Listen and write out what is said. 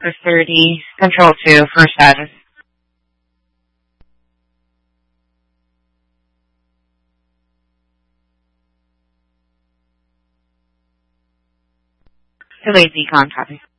for 30, Control 2 for status. Delayed decon copy.